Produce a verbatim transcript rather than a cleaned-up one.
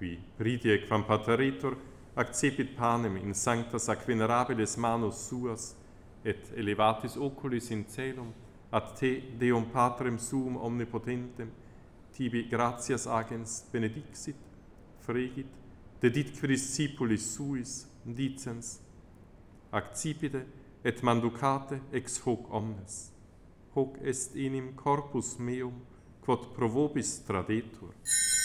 qui, pridie quam pateritur, accepit panem in sancta sac venerabilis manus suas, et elevatis oculis in celum, ad te, Deum Patrem suum omnipotentem, tibi gratias agens benedixit, fregit, deditque discipulis suis, dicens, accipite et manducate ex hoc omnes. Hoc est enim corpus meum, quod pro vobis tradetur.